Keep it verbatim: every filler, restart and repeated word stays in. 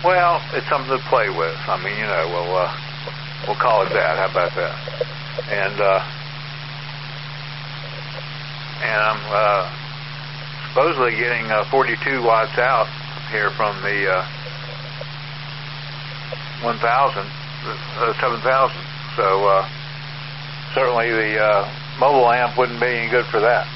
Well, it's something to play with. I mean, you know, we'll uh, we'll call it that. How about that? And uh, and I'm uh, supposedly getting uh, forty-two watts out here from the uh, one thousand, uh, seven thousand. So uh, certainly the uh, mobile amp wouldn't be any good for that.